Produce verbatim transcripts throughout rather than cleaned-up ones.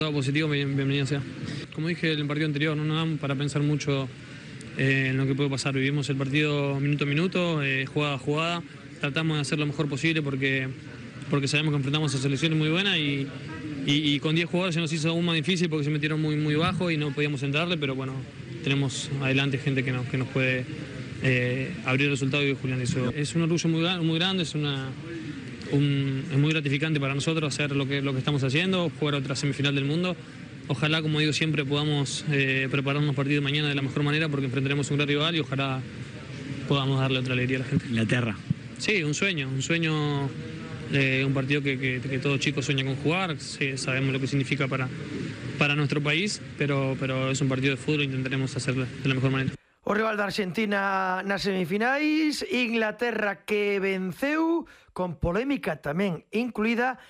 Todo positivo, bienvenido sea. Como dije en el partido anterior, no nos damos para pensar mucho eh, en lo que puede pasar. Vivimos el partido minuto a minuto, eh, jugada a jugada. Tratamos de hacer lo mejor posible porque, porque sabemos que enfrentamos a selecciones muy buenas y, y, y con diez jugadores se nos hizo aún más difícil porque se metieron muy, muy bajo y no podíamos entrarle, pero bueno, tenemos adelante gente que nos, que nos puede eh, abrir el resultado y Julián hizo. Es un orgullo muy, muy grande, es una... Un, es muy gratificante para nosotros hacer lo que, lo que estamos haciendo, jugar otra semifinal del mundo. Ojalá, como digo siempre, podamos eh, prepararnos partido mañana de la mejor manera porque enfrentaremos un gran rival y ojalá podamos darle otra alegría a la gente. Inglaterra. Sí, un sueño, un sueño, eh, un partido que, que, que todo chico sueña con jugar. Sí, sabemos lo que significa para, para nuestro país, pero, pero es un partido de fútbol e intentaremos hacerlo de la mejor manera. O rival da Argentina nas semifinais, Inglaterra que venceu con polémica tamén incluída,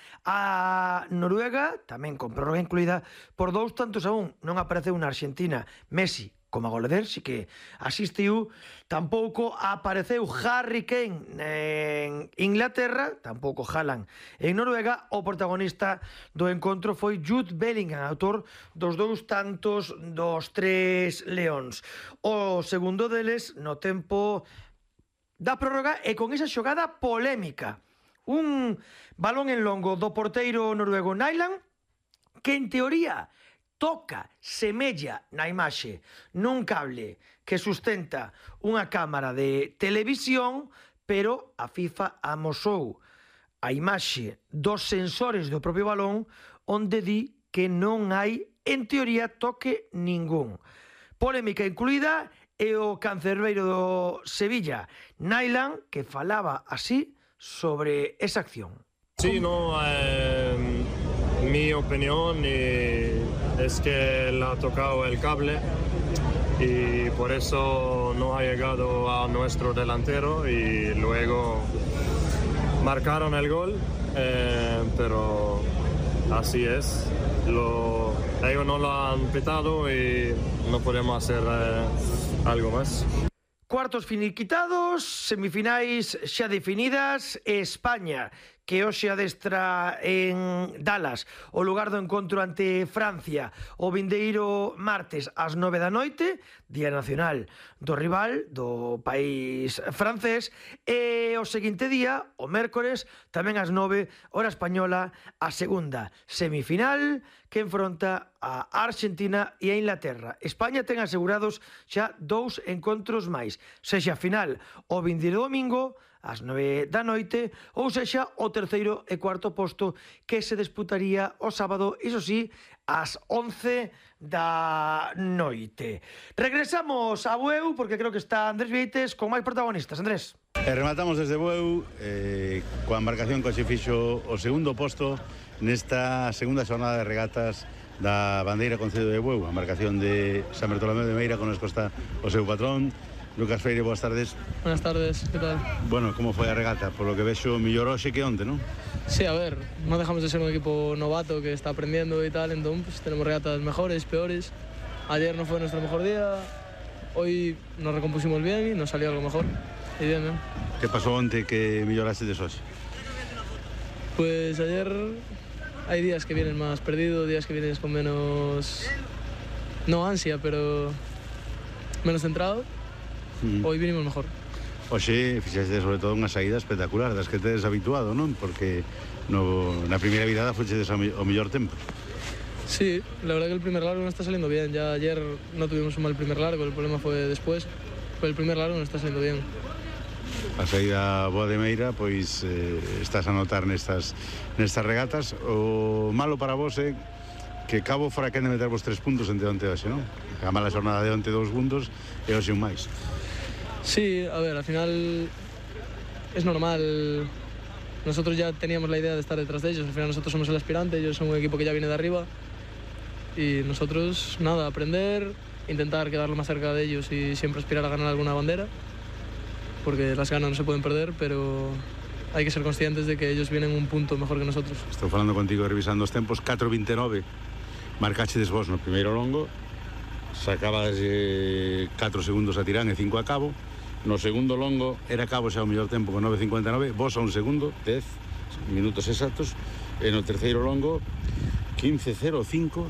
a Noruega tamén con prórroga incluída por dous tantos a un. Non apareceu na Argentina Messi como goleador, si que asistiu. Tampouco apareceu Harry Kane en Inglaterra, tampouco Haaland en Noruega. O protagonista do encontro foi Jude Bellingham, autor dos dous tantos dos tres leóns. O segundo deles no tempo da prórroga e con esa xogada polémica. Un balón en longo do porteiro noruego Nyland que en teoría toca, semella na imaxe nun cable que sustenta unha cámara de televisión, pero a FIFA amosou a imaxe dos sensores do propio balón onde di que non hai, en teoría, toque ningún. Polémica incluída e o cancerbeiro do Sevilla, Nyland, que falaba así sobre esa acción. Sí, no, eh, mi opinión eh, es que le ha tocado el cable y por eso no ha llegado a nuestro delantero y luego marcaron el gol, eh, pero así es. Lo, ellos no lo han pitado y no podemos hacer eh, algo más. Cuartos finiquitados, semifinais xa definidas, España que hoxe adestra en Dallas o lugar do encontro ante Francia o vindeiro martes ás nove da noite, Día Nacional do rival do país francés, e o seguinte día, o mércores, tamén ás nove, hora española, a segunda semifinal que enfronta a Argentina e a Inglaterra. España ten asegurados xa dous encontros máis, sexa final o vindeiro domingo ás nove da noite, ou sexa o terceiro e cuarto posto que se disputaría o sábado, iso sí, ás once da noite. Regresamos a Bueu, porque creo que está Andrés Vieites con máis protagonistas. Andrés. E rematamos desde Bueu eh, coa embarcación que se fixo o segundo posto nesta segunda xornada de regatas da bandeira Concello de Bueu, a embarcación de San Bartolomé de Meira con nos costa o seu patrón. Lucas Freire, boas tardes. Buenas tardes, ¿qué tal? Bueno, como foi a regata? Por lo que vexo, mellor hoxe que onte, non? Sí, a ver, no dejamos de ser un equipo novato que está aprendiendo y tal, entonces pues, tenemos regatas mejores, peores. Ayer no fue nuestro mejor día, hoy nos recompusimos bien y nos salió algo mejor. Y bien, ¿eh? ¿Qué pasó onte que melloraste de hoxe? Pues ayer hay días que vienen más perdido, días que vienes con menos, no ansia, pero menos centrado. Mm. Hoy vinimos mejor. Oxe, fixaste sobre todo unha saída espectacular das que tedes habituado, non? Porque no, na primeira virada fochedes o mellor tempo. Sí, la verdad que el primer largo no está saliendo bien. Ya ayer no tuvimos un mal primer largo, el problema fue después. Pero el primer largo no está saliendo bien. A saída boa de Meira, pois eh, estás a notar nestas, nestas regatas. O malo para vos é que Cabo fora quen de meter vos tres puntos entre onte hoxe, non? A mala xornada de onte dous puntos e hoxe un máis. Sí, a ver, al final es normal. Nosotros ya teníamos la idea de estar detrás de ellos. Al final nosotros somos el aspirante, ellos son un equipo que ya viene de arriba. Y nosotros, nada, aprender, intentar quedar lo más cerca de ellos y siempre aspirar a ganar alguna bandera. Porque las ganas no se pueden perder, pero hay que ser conscientes de que ellos vienen un punto mejor que nosotros. Estou falando contigo, revisando os tempos, catro vinte e nove. Marcachedes vos no primeiro longo, sacabas eh, catro segundos a tirán e cinco a Cabo. No segundo longo era Cabo xa o mellor tempo con nove cincuenta e nove, vos a un segundo, dez minutos exactos, e no terceiro longo quince cero cinco,